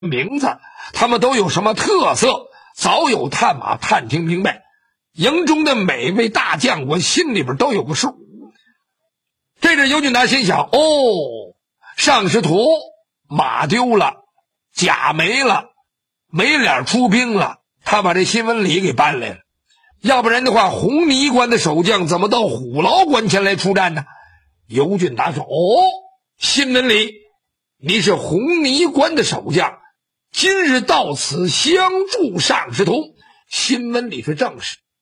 名字，他们都有什么特色，早有探马探听明白。营中的每位大将，我心里边都有个数。这阵尤俊达心想，上师徒马丢了，甲没了，没脸出兵了，他把这新闻里给搬来了。要不然的话，红泥关的守将怎么到虎牢关前来出战呢？尤俊达说，新闻里你是红泥关的守将，今日到此相助上师徒，新闻里是正事。